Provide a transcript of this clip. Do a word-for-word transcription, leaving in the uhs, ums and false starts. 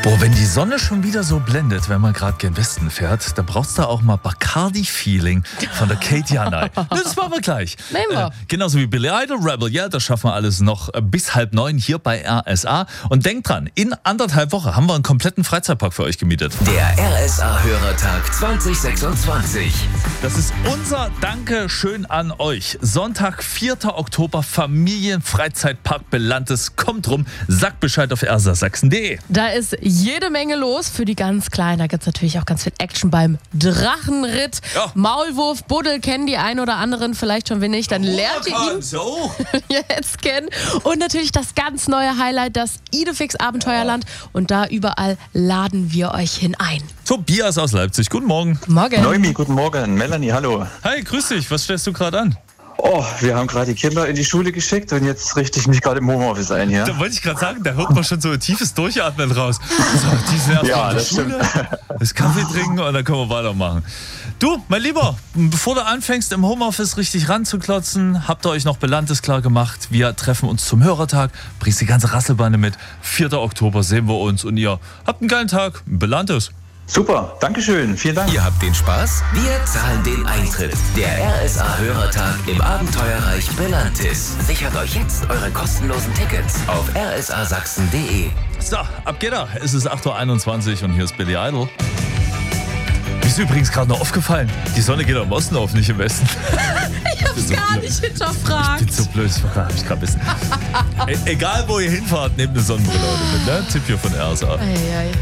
Boah, wenn die Sonne schon wieder so blendet, wenn man gerade gen Westen fährt, dann brauchst du auch mal Bacardi-Feeling von der Katie Hanay. Das machen wir gleich. Nehmen wir. Äh, genauso wie Billy Idol, Rebel, ja, das schaffen wir alles noch bis halb neun hier bei R S A. Und denkt dran, in anderthalb Wochen haben wir einen kompletten Freizeitpark für euch gemietet. Der R S A-Hörertag zwanzig sechsundzwanzig. Das ist unser Dankeschön an euch. Sonntag, vierter Oktober, Familienfreizeitpark Belantes. Kommt rum, sagt Bescheid auf r s a sachsen punkt d e. Da ist jede Menge los für die ganz Kleinen. Da gibt es natürlich auch ganz viel Action beim Drachenritt. Ja. Maulwurf, Buddel kennen die ein oder anderen vielleicht schon wenig. Dann lernt ihr ihn So. jetzt kennen. Und natürlich das ganz neue Highlight, das Idefix Abenteuerland. Und da überall laden wir euch hin ein. Tobias aus Leipzig, guten Morgen. Morgen. Noemi, guten Morgen. Melanie, hallo. Hi, grüß dich. Was stellst du gerade an? Oh, wir haben gerade die Kinder in die Schule geschickt und jetzt richte ich mich gerade im Homeoffice ein hier. Da wollte ich gerade sagen, da hört man schon so ein tiefes Durchatmen raus. So, die sind erst Ja, in der das Schule, das Kaffee trinken und dann können wir weitermachen. Du, mein Lieber, bevor du anfängst, im Homeoffice richtig ranzuklotzen, habt ihr euch noch Belantes klar gemacht. Wir treffen uns zum Hörertag, bringst die ganze Rasselbande mit. vierter Oktober sehen wir uns und ihr habt einen geilen Tag. Belantes. Super, Dankeschön, vielen Dank. Ihr habt den Spaß, wir zahlen den Eintritt. Der R S A-Hörertag im Abenteuerreich Belantis. Sichert euch jetzt eure kostenlosen Tickets auf r s a sachsen punkt d e. So, ab geht er. Es ist acht Uhr einundzwanzig und hier ist Billy Idol. Mir ist übrigens gerade noch aufgefallen, die Sonne geht am Osten auf, nicht im Westen. Ich hab's so gar blöd. nicht Ich hinterfragt. bin so blöd, das hab ich gerade wissen. E- egal wo ihr hinfahrt, nehmt eine Sonnenbrille oder mit, ne? Tipp hier von R S A. Ei, ei.